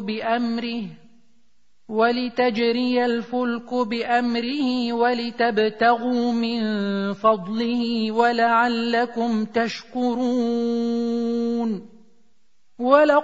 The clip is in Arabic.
بأمره ولتجري الفلك بأمره ولتبتغوا من فضله ولعلكم تشكرون.